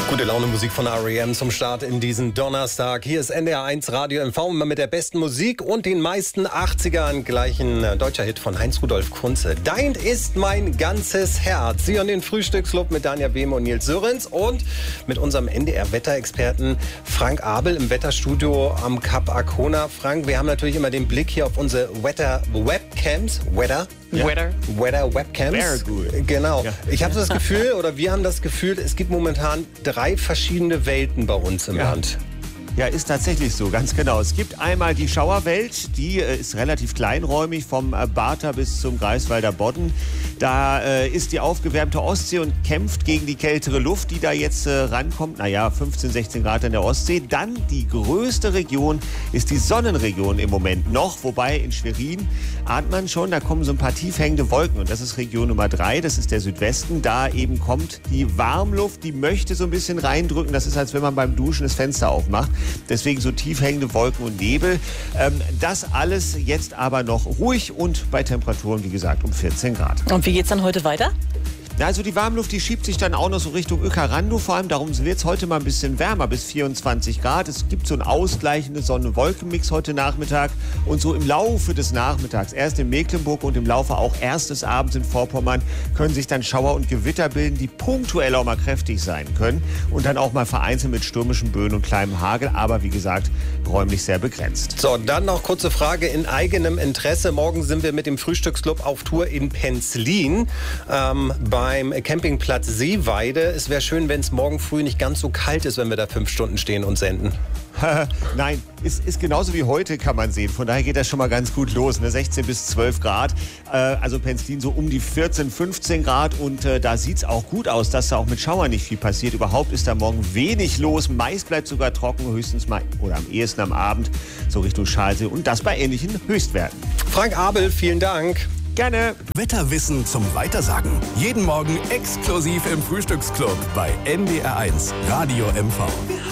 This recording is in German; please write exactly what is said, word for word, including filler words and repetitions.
Gute Laune Musik von R E M zum Start in diesen Donnerstag. Hier ist N D R eins Radio M V immer mit der besten Musik und den meisten achtzigern. Gleich ein deutscher Hit von Heinz-Rudolf Kunze. Dein ist mein ganzes Herz. Sie und den Frühstücksclub mit Danja Behme und Nils Sörenz und mit unserem N D R-Wetterexperten Frank Abel im Wetterstudio am Kap Arkona. Frank, wir haben natürlich immer den Blick hier auf unsere Wetter-Webcams. Weather? Ja. Weather. Weather Webcams. Very good. Genau. Ja. Ich habe das Gefühl, oder wir haben das Gefühl, es gibt momentan drei verschiedene Welten bei uns im Ja. Land. Ja, ist tatsächlich so, ganz genau. Es gibt einmal die Schauerwelt, die äh, ist relativ kleinräumig, vom äh, Barther bis zum Greifswalder Bodden. Da äh, ist die aufgewärmte Ostsee und kämpft gegen die kältere Luft, die da jetzt äh, rankommt. Naja, fünfzehn, sechzehn Grad in der Ostsee. Dann die größte Region ist die Sonnenregion im Moment noch. Wobei in Schwerin ahnt man schon, da kommen so ein paar tief hängende Wolken. Und das ist Region Nummer drei, das ist der Südwesten. Da eben kommt die Warmluft, die möchte so ein bisschen reindrücken. Das ist, als wenn man beim Duschen das Fenster aufmacht. Deswegen so tief hängende Wolken und Nebel. Ähm, das alles jetzt aber noch ruhig und bei Temperaturen, wie gesagt, um vierzehn Grad. Und wie geht's dann heute weiter? Ja, also die Warmluft, die schiebt sich dann auch noch so Richtung Ökarando. Vor allem darum wird es heute mal ein bisschen wärmer, bis vierundzwanzig Grad. Es gibt so einen ausgleichenden Sonne-Wolken-Mix heute Nachmittag. Und so im Laufe des Nachmittags, erst in Mecklenburg und im Laufe auch erst des Abends in Vorpommern, können sich dann Schauer und Gewitter bilden, die punktuell auch mal kräftig sein können. Und dann auch mal vereinzelt mit stürmischen Böen und kleinem Hagel. Aber wie gesagt, räumlich sehr begrenzt. So, dann noch kurze Frage in eigenem Interesse. Morgen sind wir mit dem Frühstücksclub auf Tour in Penzlin ähm, beim Campingplatz Seeweide. Es wäre schön, wenn es morgen früh nicht ganz so kalt ist, wenn wir da fünf Stunden stehen und senden. Nein, ist, ist genauso wie heute, kann man sehen. Von daher geht das schon mal ganz gut los. Ne? sechzehn bis zwölf Grad. Äh, also Penzlin so um die vierzehn, fünfzehn Grad. Und äh, da sieht es auch gut aus, dass da auch mit Schauern nicht viel passiert. Überhaupt ist da morgen wenig los. Meist bleibt sogar trocken, höchstens mal oder am ehesten am Abend so Richtung Schalsee. Und das bei ähnlichen Höchstwerten. Frank Abel, vielen Dank. Gerne. Wetterwissen zum Weitersagen. Jeden Morgen exklusiv im Frühstücksclub bei N D R eins Radio M V.